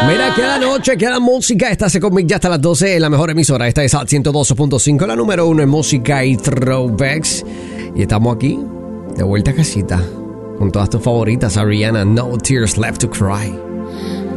Mira, queda noche, queda música. Estás conmigo ya hasta las 12 en la mejor emisora. Esta es Hot 102.5, la número 1 en música y throwbacks. Y estamos aquí, de vuelta a casita, con todas tus favoritas. Ariana, No Tears Left to Cry.